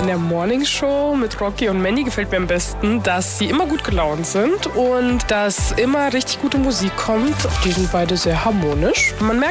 An der Morning Show mit Rocky und Mandy gefällt mir am besten, dass sie immer gut gelaunt sind und dass immer richtig gute Musik kommt. Die sind beide sehr harmonisch. Man merkt